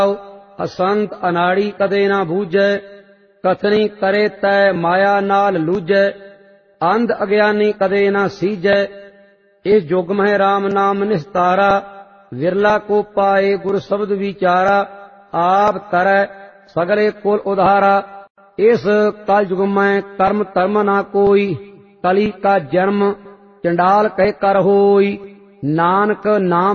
असंत अनाड़ी कदे ना बूझै, कथनी करे तै माया नाल लूझै, अंध अज्ञानी कदे ना सीझै। इस जुग में राम नाम निस्तारा, विरला को पाए गुर शब्द विचारा। आप तरै सगले कुल उधारा, इस कल युग में कर्म धर्म ना कोई। कली का जन्म चंडाल कह कर होई, नानक नाम